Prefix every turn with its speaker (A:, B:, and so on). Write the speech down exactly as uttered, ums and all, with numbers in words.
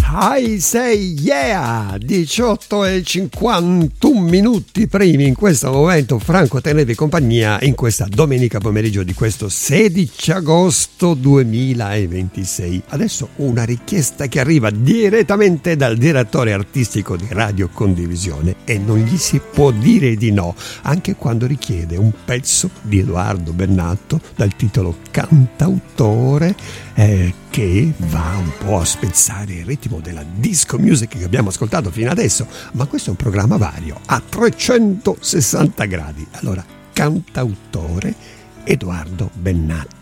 A: I say yeah, diciotto e cinquantuno minuti primi in questo momento. Franco tenevi compagnia in questa domenica pomeriggio di questo sedici agosto duemilaventisei. Adesso una richiesta che arriva direttamente dal direttore artistico di Radio Condivisione e non gli si può dire di no, anche quando richiede un pezzo di Edoardo Bennato dal titolo Cantautore, eh, che va un po' a spezzare il ritmo della disco music che abbiamo ascoltato fino adesso, ma questo è un programma vario a trecentosessanta gradi. Allora, Cantautore Edoardo Bennato.